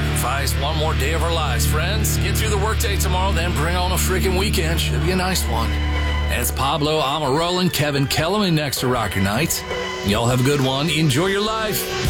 sacrifice one more day of our lives, friends. Get through the workday tomorrow, then bring on a freaking weekend. Should be a nice one. It's Pablo Amarola and Kevin Kellerman next to Rock Your Night. Y'all have a good one. Enjoy your life.